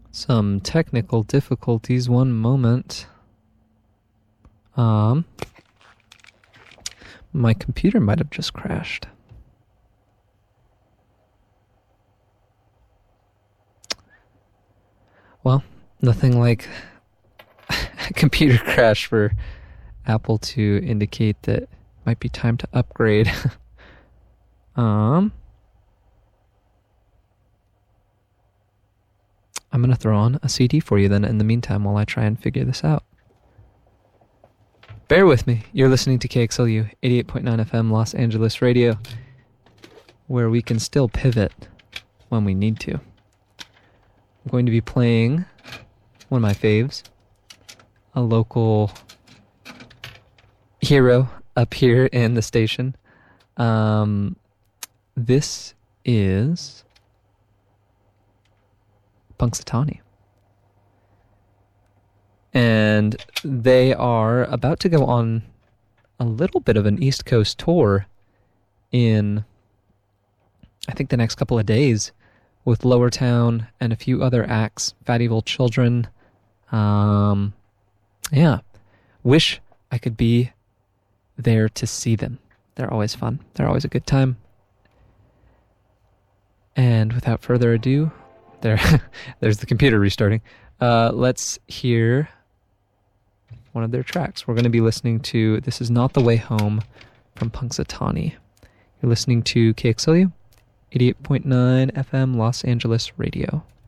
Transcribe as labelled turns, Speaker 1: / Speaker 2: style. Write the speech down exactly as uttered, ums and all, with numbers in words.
Speaker 1: Some technical difficulties. One moment. Um, my computer might have just crashed. Well, nothing like a computer crash for Apple to indicate that it might be time to upgrade. um, I'm going to throw on a C D for you then in the meantime while I try and figure this out. Bear with me. You're listening to K X L U eighty-eight point nine F M Los Angeles Radio, where we can still pivot when we need to. I'm going to be playing one of my faves, a local hero up here in the station. Um, this is Punxsutawney. And they are about to go on a little bit of an East Coast tour in, I think, the next couple of days with Lower Town and a few other acts, Fat Evil Children. Um, yeah. Wish I could be there to see them. They're always fun. They're always a good time. And without further ado, there, there's the computer restarting. Uh, let's hear one of their tracks. We're going to be listening to This Is Not the Way Home from Punxsutawney. You're listening to K X L U eighty-eight point nine F M Los Angeles Radio.